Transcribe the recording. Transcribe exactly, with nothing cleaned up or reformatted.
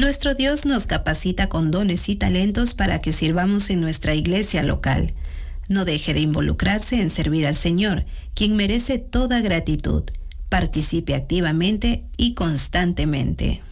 Nuestro Dios nos capacita con dones y talentos para que sirvamos en nuestra iglesia local. No deje de involucrarse en servir al Señor, quien merece toda gratitud. Participe activamente y constantemente.